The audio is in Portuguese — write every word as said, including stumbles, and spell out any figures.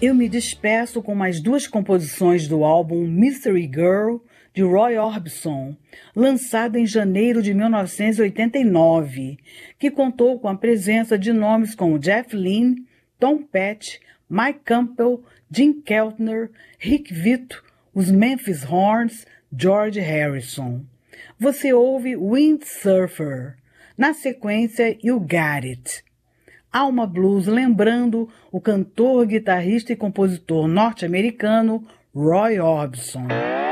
Eu me despeço com mais duas composições do álbum Mystery Girl, de Roy Orbison, lançado em janeiro de mil novecentos e oitenta e nove, que contou com a presença de nomes como Jeff Lynne, Tom Petty, Mike Campbell, Jim Keltner, Rick Vito, os Memphis Horns, George Harrison. Você ouve Windsurfer, na sequência You Got It. Alma Blues, lembrando o cantor, guitarrista e compositor norte-americano Roy Orbison.